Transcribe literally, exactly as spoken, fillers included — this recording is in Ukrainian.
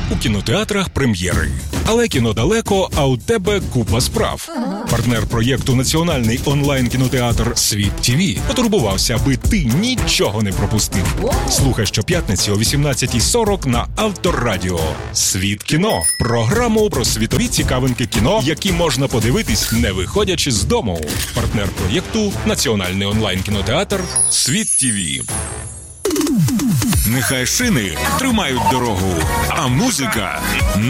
У кінотеатрах прем'єри. Але кіно далеко, а у тебе купа справ. Партнер проєкту «Національний онлайн-кінотеатр Світ ТІВІ» потурбувався, аби ти нічого не пропустив. Слухай щоп'ятниці о вісімнадцятій сорок на Авторадіо. «Світ кіно» – програму про світові цікавинки кіно, які можна подивитись, не виходячи з дому. Партнер проєкту «Національний онлайн-кінотеатр Світ ТІВІ». Нехай шини тримають дорогу, а музика